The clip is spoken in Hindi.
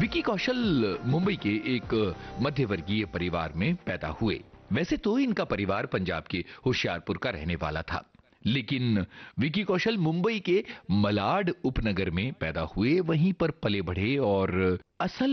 विकी कौशल मुंबई के एक मध्यवर्गीय परिवार में पैदा हुए। वैसे तो इनका परिवार पंजाब के होशियारपुर का रहने वाला था, लेकिन विकी कौशल मुंबई के मलाड उपनगर में पैदा हुए, वहीं पर पले बढ़े और असल